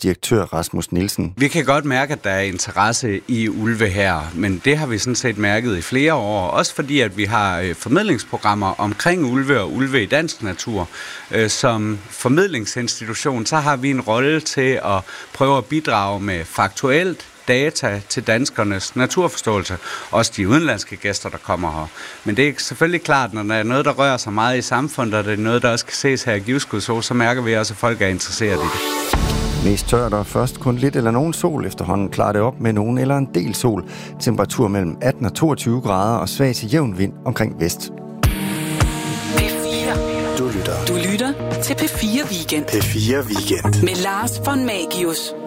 direktør Rasmus Nielsen. Vi kan godt mærke, at der er interesse i ulve her, men det har vi sådan set mærket i flere år. Også fordi, at vi har formidlingsprogrammer omkring ulve og ulve i dansk natur. Som formidlingsinstitution, så har vi en rolle til at prøve at bidrage med faktuelt data til danskernes naturforståelse. Også de udenlandske gæster, der kommer her. Men det er selvfølgelig klart, når der er noget, der rører sig meget i samfundet, og det er noget, der også kan ses her i Givskud, så mærker vi også, at folk er interesseret i det. Mest tørt og først kun lidt eller nogen sol. Efterhånden klarer det op med nogen eller en del sol. Temperatur mellem 18 og 22 grader og svag til jævn vind omkring vest. Du lytter til P4 Weekend. P4 Weekend. Med Lars von Magius.